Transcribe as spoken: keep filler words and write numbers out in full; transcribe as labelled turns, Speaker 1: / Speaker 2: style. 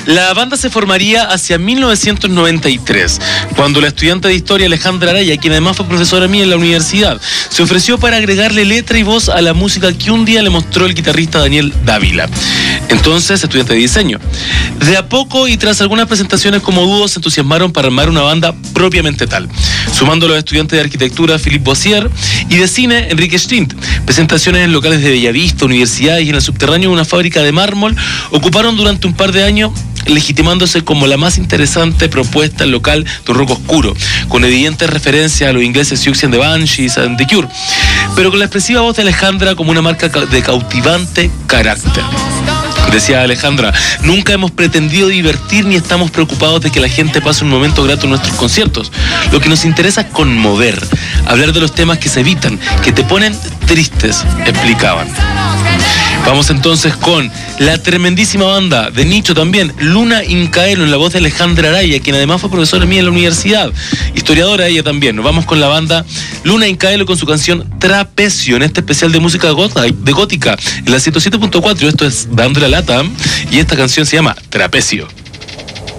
Speaker 1: La banda se formaría hacia mil novecientos noventa y tres, cuando la estudiante de historia Alejandra Araya, quien además fue profesora mía en la universidad, se ofreció para agregarle letra y voz a la música que un día le mostró el guitarrista Daniel Dávila, entonces estudiante de diseño. De a poco y tras algunas presentaciones como dúo se entusiasmaron para armar una banda propiamente tal, sumando a los estudiantes de arquitectura Philippe Bossier y de cine Enrique Stint. Presentaciones en locales de Bellavista, universidades y en el subterráneo de una fábrica de mármol ocuparon durante un par de años, legitimándose como la más interesante propuesta local de un rock oscuro, con evidentes referencias a los ingleses Siouxsie and the Banshees and The Cure, pero con la expresiva voz de Alejandra como una marca de cautivante carácter. Decía Alejandra: nunca hemos pretendido divertir ni estamos preocupados de que la gente pase un momento grato en nuestros conciertos. Lo que nos interesa es conmover, hablar de los temas que se evitan, que te ponen tristes, explicaban. Vamos entonces con la tremendísima banda de nicho también, Luna Incaelo, en la voz de Alejandra Araya, quien además fue profesora mía en la universidad, historiadora ella también. Nos vamos con la banda Luna Incaelo con su canción Trapecio, en este especial de música de gótica, en la ciento siete punto cuatro. Esto es Dándole la Lata, y esta canción se llama Trapecio.